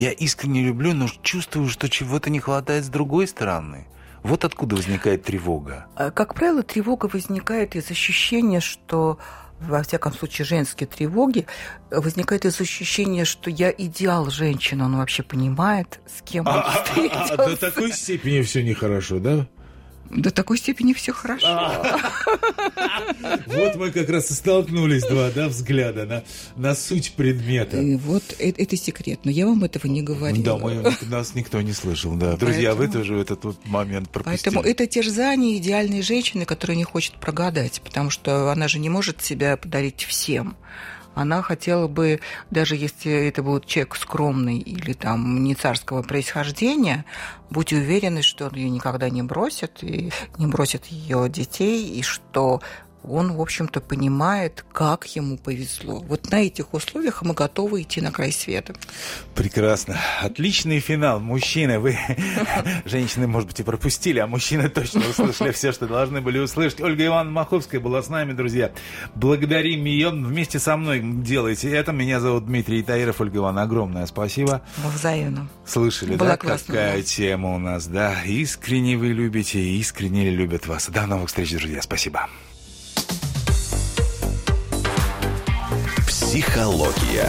Я искренне люблю, но чувствую, что чего-то не хватает с другой стороны. Вот откуда возникает тревога. Как правило, тревога возникает из ощущения, что, во всяком случае, женские тревоги возникают из ощущения, что я идеал женщины. Он вообще понимает, с кем он встретился. До такой степени все нехорошо, да? До такой степени все хорошо. Вот мы как раз и столкнулись, два взгляда на суть предмета. И вот это секрет, но я вам этого не говорила. Да, нас никто не слышал, да. Друзья, вы тоже этот момент пропустили. Поэтому это терзание идеальной женщины, которая не хочет прогадать, потому что она же не может себя подарить всем. Она хотела бы, даже если это будет человек скромный или там не царского происхождения, будь уверенной, что он ее никогда не бросит, и не бросит ее детей, и что он, в общем-то, понимает, как ему повезло. Вот на этих условиях мы готовы идти на край света. Прекрасно. Отличный финал. Мужчины, вы, женщины, может быть, и пропустили, а мужчины точно услышали все, что должны были услышать. Ольга Ивановна Маховская была с нами, друзья. Благодарим ее. Вместе со мной делайте это. Меня зовут Дмитрий Таиров. Ольга Ивановна, огромное спасибо. Взаимно. Слышали, да, какая тема у нас, да? Искренне вы любите, искренне любят вас. До новых встреч, друзья. Спасибо. Психология.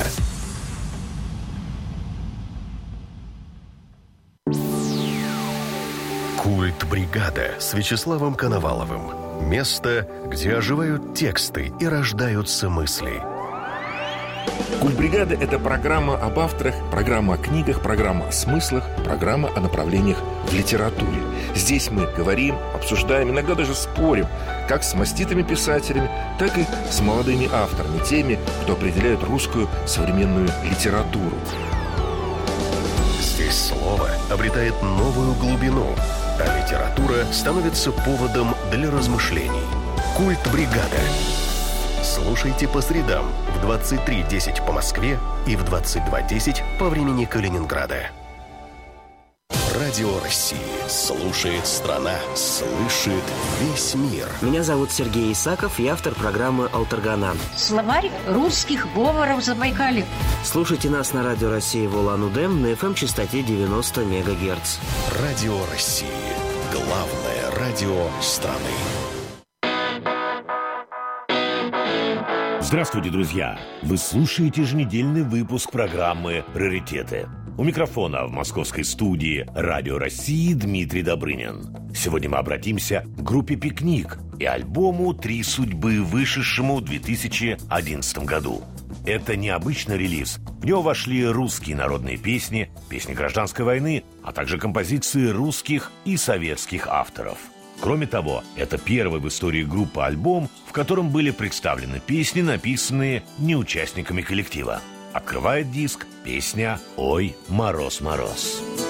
Культ бригады с Вячеславом Коноваловым. Место, где оживают тексты и рождаются мысли. «Культ бригады» — это программа об авторах, программа о книгах, программа о смыслах, программа о направлениях в литературе. Здесь мы говорим, обсуждаем, иногда даже спорим, как с маститыми писателями, так и с молодыми авторами, теми, кто определяет русскую современную литературу. Здесь слово обретает новую глубину, а литература становится поводом для размышлений. «Культ бригады». Слушайте по средам в 23:10 по Москве и в 22:10 по времени Калининграда. Радио России. Слушает страна. Слышит весь мир. Меня зовут Сергей Исаков, я автор программы «Алтарганан». Словарь русских говоров Забайкалья. Слушайте нас на Радио России в Улан-Удэ на FM-частоте 90 МГц. Радио России. Главное радио страны. Здравствуйте, друзья! Вы слушаете еженедельный выпуск программы «Раритеты». У микрофона в московской студии «Радио России» Дмитрий Добрынин. Сегодня мы обратимся к группе «Пикник» и альбому «Три судьбы», вышедшему в 2011 году. Это необычный релиз. В него вошли русские народные песни, песни гражданской войны, а также композиции русских и советских авторов. Кроме того, это первый в истории группы альбом, в котором были представлены песни, написанные не участниками коллектива. Открывает диск песня «Ой, мороз, мороз».